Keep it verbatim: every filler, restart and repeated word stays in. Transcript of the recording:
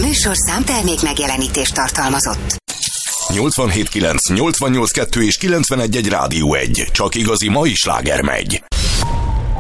műsorszám termék megjelenítést tartalmazott. nyolcvanhét kilenc, nyolcvannyolc kettő és kilencvenegy egy Rádió egy. Csak igazi mai sláger megy.